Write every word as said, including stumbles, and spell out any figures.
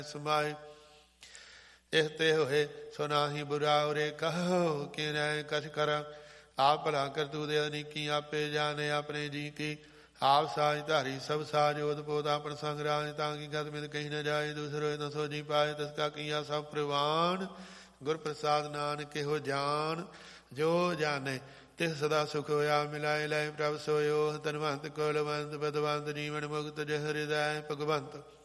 ਸਮਾਏ। ਇਸ ਤੇ ਹੋਏ ਸੋ ਨਾਹੀ ਬੁਰਾ ਉਰੇ ਕਹੋ ਕਿ ਰਹਿ ਕਛ ਕਰਾਂ। ਆਪ ਭਲਾ ਕਰਤੂ ਦੇ ਅਨੀਕੀ ਆਪੇ ਜਾਣੇ ਆਪਣੇ ਜੀ ਕੀ। ਆਪ ਸਾਜ ਧਾਰੀ ਸਭ ਸਾਜ ਓਤ ਪੋਤ ਆਪਨ ਸੰਗ ਰਾਜ। ਤਾਂ ਕੀ ਗਤ ਮਿਤ ਕਹੀ ਨ ਜਾਏ ਦੂਸਰੋ ਨ ਸੋਜੀ ਪਾਏ। ਤਿਸ ਕਾ ਕੀਆ ਸਭ ਪ੍ਰਵਾਨ ਗੁਰ ਪ੍ਰਸਾਦ ਨਾਨਕ ਇਹੋ ਜਾਨ। ਜੋ ਜਾਣੇ ਤਿਸ ਸਦਾ ਸੁਖ ਹੋਇਆ ਮਿਲਾਏ ਲੈ ਪ੍ਰਭ ਸੋਇਓ। ਧਨਵੰਤ ਕੁਲਵੰਤ ਬਦਵੰਤ ਜੀਵਨ ਮੁਕਤ ਜਿ ਹਿਰਦੈ ਭਗਵੰਤ।